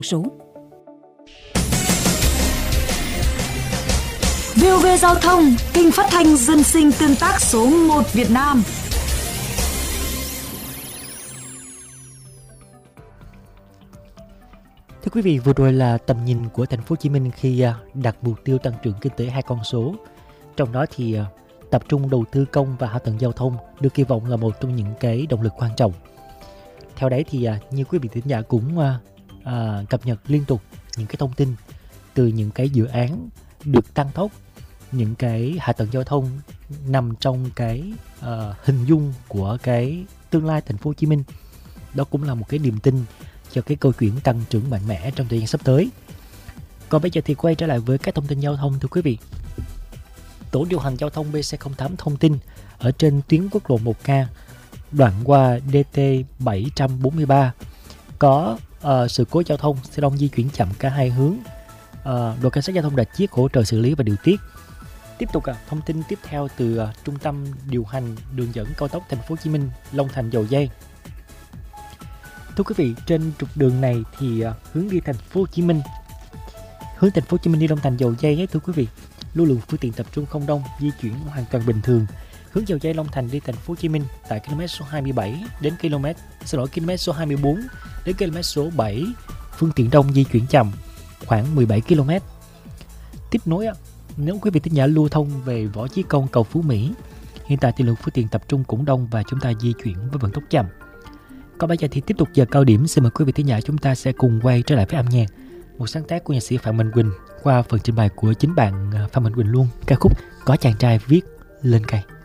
số. VOV Giao thông, kênh phát thanh dân sinh tương tác số 1 Việt Nam. Thưa quý vị, vừa rồi là tầm nhìn của thành phố Hồ Chí Minh khi đặt mục tiêu tăng trưởng kinh tế 2 con số. Trong đó thì tập trung đầu tư công và hạ tầng giao thông được kỳ vọng là một trong những cái động lực quan trọng. Theo đấy thì như quý vị thính giả cũng cập nhật liên tục những cái thông tin từ những cái dự án được tăng tốc, những cái hạ tầng giao thông nằm trong cái hình dung của cái tương lai thành phố Hồ Chí Minh. Đó cũng là một cái niềm tin cho cái câu chuyện tăng trưởng mạnh mẽ trong thời gian sắp tới. Còn bây giờ thì quay trở lại với các thông tin giao thông, thưa quý vị. Tổ điều hành giao thông BC08 thông tin ở trên tuyến quốc lộ 1K đoạn qua DT 743 có sự cố giao thông, xe đông di chuyển chậm cả hai hướng. Đội cảnh sát giao thông Rạch Chiếc hỗ trợ xử lý và điều tiết. Tiếp tục thông tin tiếp theo từ trung tâm điều hành đường dẫn cao tốc thành phố Hồ Chí Minh Long Thành Dầu Giây. Thưa quý vị, trên trục đường này thì hướng đi thành phố Hồ Chí Minh, hướng thành phố Hồ Chí Minh đi Long Thành Dầu Giây ấy, thưa quý vị, lưu lượng phương tiện tập trung không đông, di chuyển hoàn toàn bình thường. Hướng Dầu Giây Long Thành đi thành phố Hồ Chí Minh tại km số 27 đến km số 24 đến km số 7, phương tiện đông di chuyển chậm khoảng 17 km. Tiếp nối, nếu quý vị thính giả lưu thông về Võ Chí Công, cầu Phú Mỹ, hiện tại thì lượng phương tiện tập trung cũng đông và chúng ta di chuyển với vận tốc chậm. Còn bây giờ thì tiếp tục giờ cao điểm, xin mời quý vị thính giả chúng ta sẽ cùng quay trở lại với âm nhạc, một sáng tác của nhạc sĩ Phạm Mạnh Quỳnh qua phần trình bày của chính bạn Phạm Mạnh Quỳnh luôn, ca khúc Có Chàng Trai Viết Lên Cây.